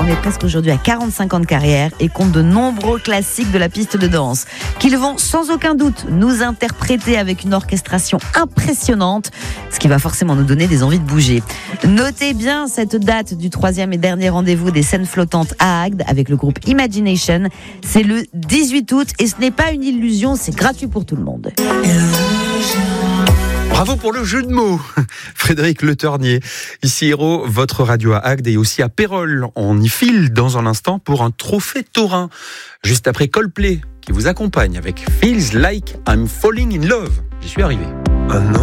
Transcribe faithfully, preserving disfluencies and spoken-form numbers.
est presque aujourd'hui à quarante-cinq ans de carrière et compte de nombreux classiques de la piste de danse qu'ils vont sans aucun doute nous interpréter avec une orchestration impressionnante, ce qui va forcément nous donner des envies de bouger. Notez bien cette date du troisième et dernier rendez-vous des scènes flottantes à Agde avec le groupe Imagination. C'est le dix-huit août et ce n'est pas une illusion, c'est gratuit pour tout le monde. Bravo pour le jeu de mots, Frédéric Le Ternier. Ici Héros, votre radio à Agde et aussi à Pérols. On y file dans un instant pour un trophée taurin. Juste après Coldplay qui vous accompagne avec Feels Like I'm Falling in Love. J'y suis arrivé.